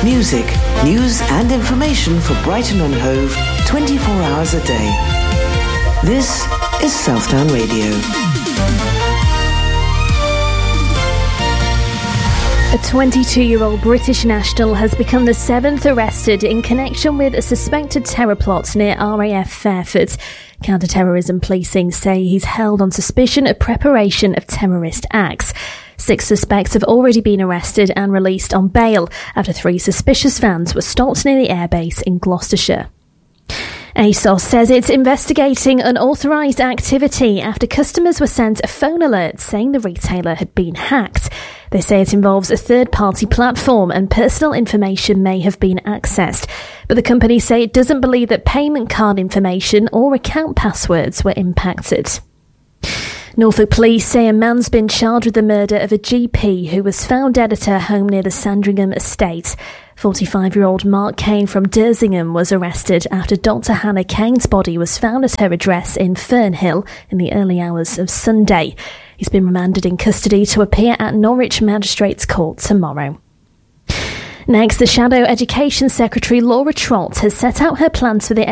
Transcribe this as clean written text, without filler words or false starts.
Music, news and information for Brighton and Hove 24 hours a day. This is Southdown Radio. A 22-year-old British national has become the 7th arrested in connection with a suspected terror plot near RAF Fairford. Counter-terrorism policing say he's held on suspicion of preparation of terrorist acts. 6 suspects have already been arrested and released on bail after 3 suspicious vans were stopped near the airbase in Gloucestershire. ASOS says it's investigating unauthorised activity after customers were sent a phone alert saying the retailer had been hacked. They say it involves a third-party platform and personal information may have been accessed. But the company say it doesn't believe that payment card information or account passwords were impacted. Norfolk police say a man's been charged with the murder of a GP who was found dead at her home near the Sandringham estate. 45-year-old Mark Kane from Dersingham was arrested after Dr. Hannah Kane's body was found at her address in Fernhill in the early hours of Sunday. He's been remanded in custody to appear at Norwich Magistrates Court tomorrow. Next, the Shadow Education Secretary Laura Trott has set out her plans for the